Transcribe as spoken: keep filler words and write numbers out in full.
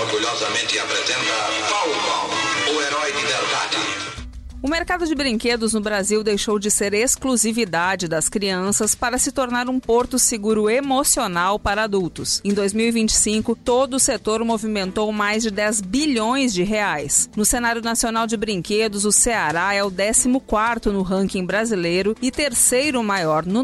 orgulhosamente apresenta Falcon, o herói de verdade. O mercado de brinquedos no Brasil deixou de ser exclusividade das crianças para se tornar um porto seguro emocional para adultos. Em dois mil e vinte e cinco, todo o setor movimentou mais de dez bilhões de reais. No cenário nacional de brinquedos, o Ceará é o décimo quarto no ranking brasileiro e terceiro maior no